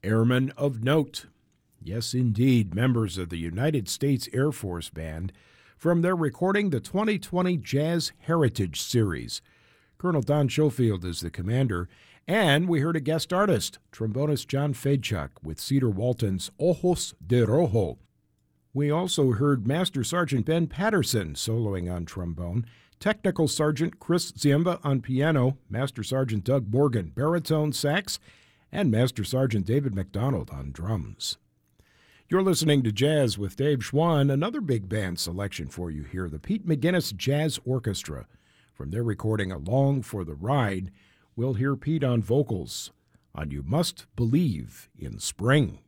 Airmen of Note. Yes, indeed, members of the United States Air Force Band from their recording the 2020 Jazz Heritage Series. Colonel Don Schofield is the commander, and we heard a guest artist, trombonist John Fedchuk with Cedar Walton's Ojos de Rojo. We also heard Master Sergeant Ben Patterson soloing on trombone, Technical Sergeant Chris Ziemba on piano, Master Sergeant Doug Morgan baritone sax, and Master Sergeant David McDonald on drums. You're listening to Jazz with Dave Schwann, another big band selection for you here, the Pete McGinnis Jazz Orchestra. From their recording Along for the Ride, we'll hear Pete on vocals on You Must Believe in Spring.